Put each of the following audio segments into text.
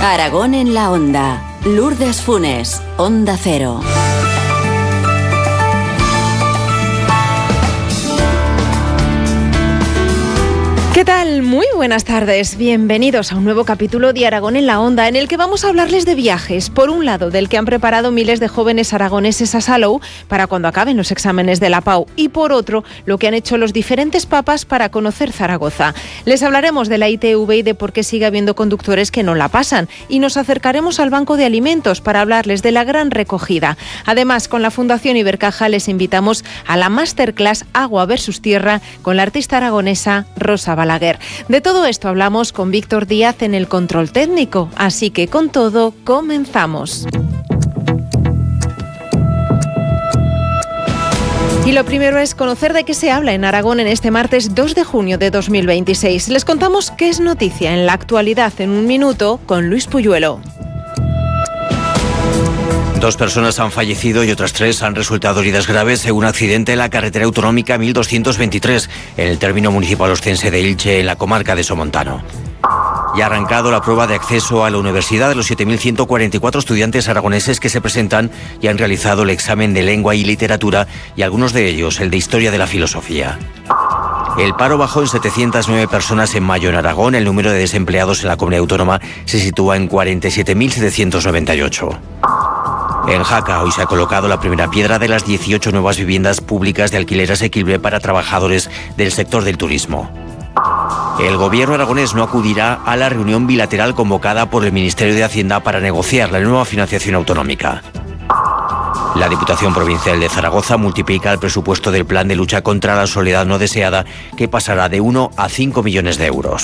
Aragón en la Onda. Lourdes Funes, Onda Cero. ¿Qué tal? Muy buenas tardes. Bienvenidos a un nuevo capítulo de Aragón en la Onda, en el que vamos a hablarles de viajes. Por un lado, del que han preparado miles de jóvenes aragoneses a Salou para cuando acaben los exámenes de la PAU. Y por otro, lo que han hecho los diferentes papas para conocer Zaragoza. Les hablaremos de la ITV y de por qué sigue habiendo conductores que no la pasan. Y nos acercaremos al Banco de Alimentos para hablarles de la gran recogida. Además, con la Fundación Ibercaja les invitamos a la Masterclass Agua versus Tierra con la artista aragonesa Rosa Balaguer. De todo esto hablamos con Víctor Díaz en el control técnico, así que con todo comenzamos. Y lo primero es conocer de qué se habla en Aragón en este martes 2 de junio de 2026. Les contamos qué es noticia en la actualidad en un minuto con Luis Puyuelo. 2 personas han fallecido y otras 3 han resultado heridas graves en un accidente en la carretera autonómica 1223, en el término municipal ostense de Elche, en la comarca de Somontano. Ya ha arrancado la prueba de acceso a la universidad de los 7.144 estudiantes aragoneses que se presentan y han realizado el examen de lengua y literatura, y algunos de ellos el de historia de la filosofía. El paro bajó en 709 personas en mayo en Aragón. El número de desempleados en la comunidad autónoma se sitúa en 47.798. En Jaca hoy se ha colocado la primera piedra de las 18 nuevas viviendas públicas de alquiler asequible para trabajadores del sector del turismo. El gobierno aragonés no acudirá a la reunión bilateral convocada por el Ministerio de Hacienda para negociar la nueva financiación autonómica. La Diputación Provincial de Zaragoza multiplica el presupuesto del Plan de Lucha contra la Soledad No Deseada, que pasará de 1 a 5 millones de euros.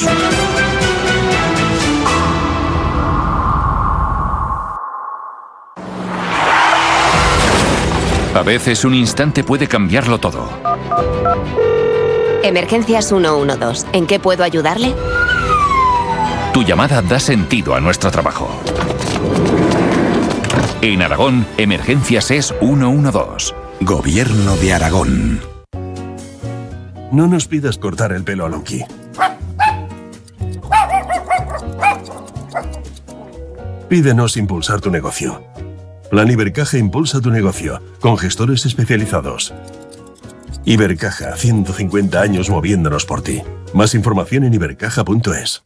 A veces un instante puede cambiarlo todo. Emergencias 112. ¿En qué puedo ayudarle? Tu llamada da sentido a nuestro trabajo. En Aragón, Emergencias es 112. Gobierno de Aragón. No nos pidas cortar el pelo a Lonky. Pídenos impulsar tu negocio. Plan Ibercaja impulsa tu negocio, con gestores especializados. Ibercaja, 150 años moviéndonos por ti. Más información en ibercaja.es.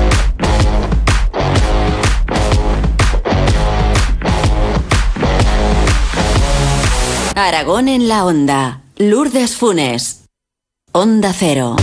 Aragón en la Onda. Lourdes Funes, Onda Cero.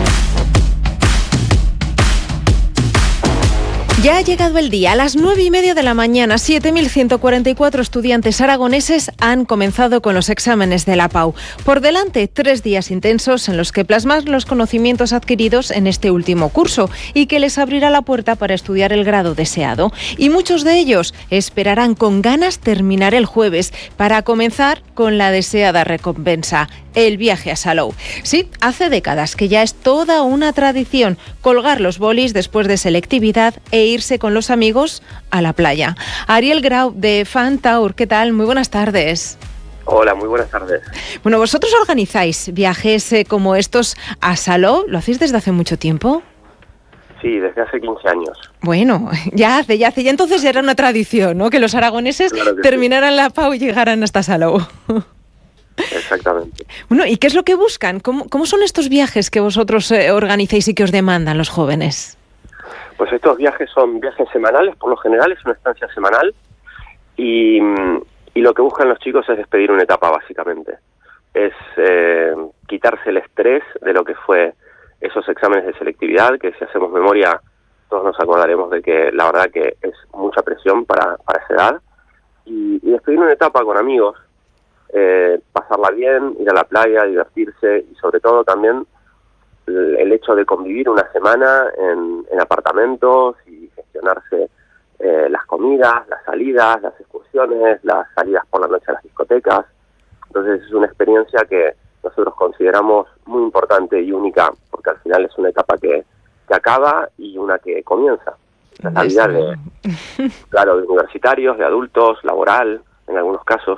Ya ha llegado el día. A las 9:30 de la mañana, 7.144 estudiantes aragoneses han comenzado con los exámenes de la PAU. Por delante, 3 días intensos en los que plasmar los conocimientos adquiridos en este último curso y que les abrirá la puerta para estudiar el grado deseado. Y muchos de ellos esperarán con ganas terminar el jueves para comenzar con la deseada recompensa, el viaje a Salou. Sí, hace décadas que ya es toda una tradición colgar los bolis después de selectividad e irse con los amigos a la playa. Ariel Grau, de Fantaur, ¿qué tal? Muy buenas tardes. Hola, muy buenas tardes. Bueno, vosotros organizáis viajes como estos a Salou. ¿Lo hacéis desde hace mucho tiempo? Sí, desde hace 15 años. Bueno, ya entonces era una tradición, ¿no? Que los aragoneses claro que terminaran sí. La PAU y llegaran hasta Salou. Exactamente. Bueno, ¿y qué es lo que buscan? ¿Cómo son estos viajes que vosotros organizáis y que os demandan los jóvenes? Pues estos viajes son viajes semanales, por lo general es una estancia semanal, y lo que buscan los chicos es despedir una etapa, básicamente. Es quitarse el estrés de lo que fue esos exámenes de selectividad, que si hacemos memoria todos nos acordaremos de que la verdad que es mucha presión para esa edad, y despedir una etapa con amigos, pasarla bien, ir a la playa, divertirse, y sobre todo también el hecho de convivir una semana en apartamentos y gestionarse las comidas, las salidas, las excursiones, las salidas por la noche a las discotecas. Entonces es una experiencia que nosotros consideramos muy importante y única, porque al final es una etapa que acaba y una que comienza. La vida de universitarios, de adultos, laboral, en algunos casos.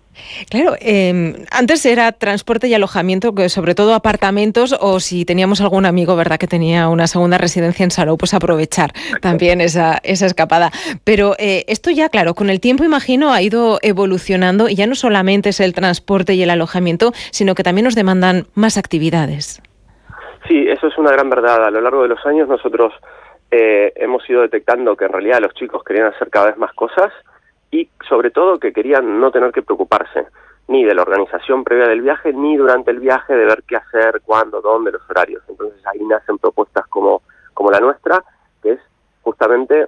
Claro, antes era transporte y alojamiento, sobre todo apartamentos, o si teníamos algún amigo, ¿verdad?, que tenía una segunda residencia en Salou, pues aprovechar también esa escapada. Pero esto ya, claro, con el tiempo, imagino, ha ido evolucionando y ya no solamente es el transporte y el alojamiento, sino que también nos demandan más actividades. Sí, eso es una gran verdad. A lo largo de los años nosotros hemos ido detectando que en realidad los chicos querían hacer cada vez más cosas y sobre todo que querían no tener que preocuparse ni de la organización previa del viaje, ni durante el viaje de ver qué hacer, cuándo, dónde, los horarios. Entonces ahí nacen propuestas como la nuestra, que es justamente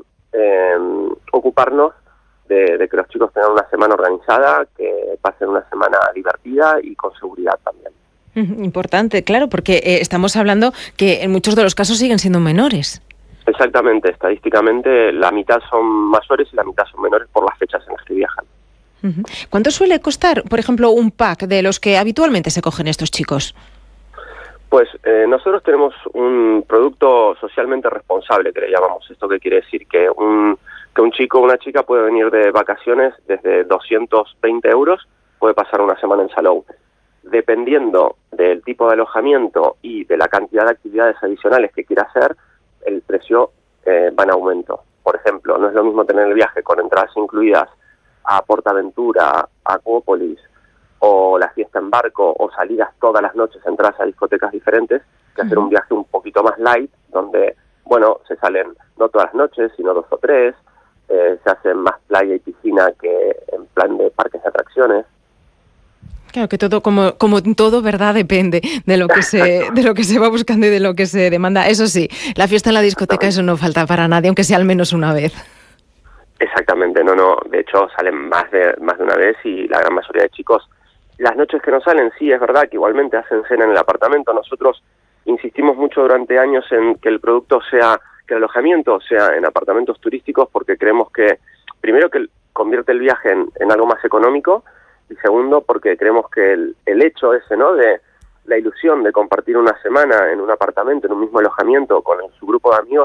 ocuparnos de que los chicos tengan una semana organizada, que pasen una semana divertida y con seguridad también. Importante, claro, porque estamos hablando que en muchos de los casos siguen siendo menores. Exactamente, estadísticamente la mitad son mayores y la mitad son menores por las fechas en las que viajan. ¿Cuánto suele costar, por ejemplo, un pack de los que habitualmente se cogen estos chicos? Pues nosotros tenemos un producto socialmente responsable, que le llamamos. ¿Esto qué quiere decir? Que un chico o una chica puede venir de vacaciones desde 220 euros, puede pasar una semana en Salou. Dependiendo del tipo de alojamiento y de la cantidad de actividades adicionales que quiera hacer, el precio va en aumento. Por ejemplo, no es lo mismo tener el viaje con entradas incluidas a PortAventura, a Acuópolis, o la fiesta en barco, o salidas todas las noches, entradas a discotecas diferentes, que hacer un viaje un poquito más light, donde, bueno, se salen no todas las noches, sino 2 o 3, se hacen más playa y piscina que en plan de parques de atracciones. Claro, que todo, como todo, ¿verdad?, depende de lo que se va buscando y de lo que se demanda. Eso sí, la fiesta en la discoteca, eso no falta para nadie, aunque sea al menos una vez. Exactamente, no, de hecho salen más de una vez y la gran mayoría de chicos, las noches que no salen, sí, es verdad que igualmente hacen cena en el apartamento. Nosotros insistimos mucho durante años en que el producto sea, que el alojamiento sea en apartamentos turísticos, porque creemos que, primero, que convierte el viaje en algo más económico, y segundo, porque creemos que el hecho ese, ¿no?, de la ilusión de compartir una semana en un apartamento, en un mismo alojamiento con su grupo de amigos,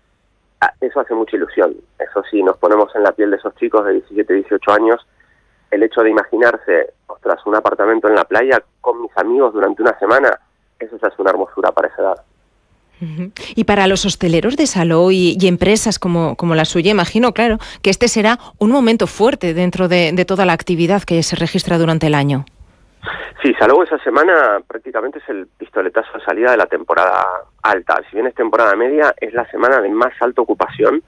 eso hace mucha ilusión. Eso sí, nos ponemos en la piel de esos chicos de 17, 18 años, el hecho de imaginarse, ostras, un apartamento en la playa con mis amigos durante una semana, eso ya es una hermosura para esa edad. Y para los hosteleros de Salou y empresas como la suya, imagino, claro, que este será un momento fuerte dentro de toda la actividad que se registra durante el año. Sí, Salou esa semana prácticamente es el pistoletazo de salida de la temporada alta. Si bien es temporada media, es la semana de más alta ocupación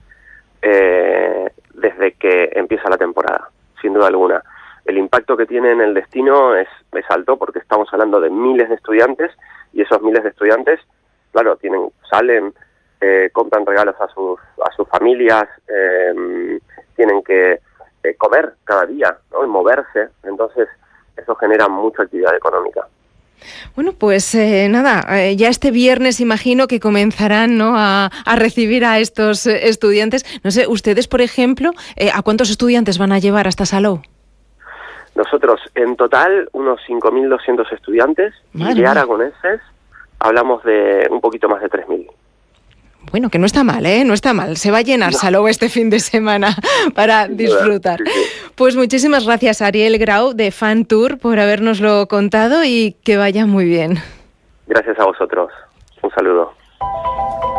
desde que empieza la temporada, sin duda alguna. El impacto que tiene en el destino es alto, porque estamos hablando de miles de estudiantes, y esos miles de estudiantes, claro, salen, compran regalos a sus familias, tienen que comer cada día, ¿no?, y moverse. Entonces eso genera mucha actividad económica. Bueno, pues ya este viernes imagino que comenzarán, ¿no?, a recibir a estos estudiantes. No sé, ustedes, por ejemplo, ¿a cuántos estudiantes van a llevar hasta Salou? Nosotros, en total, unos 5.200 estudiantes, y de aragoneses hablamos de un poquito más de 3.000. Bueno, que no está mal, ¿eh? No está mal. Se va a llenar Salou este fin de semana para disfrutar. Sí. Pues muchísimas gracias, Ariel Grau, de Fan Tour, por habérnoslo contado y que vaya muy bien. Gracias a vosotros. Un saludo.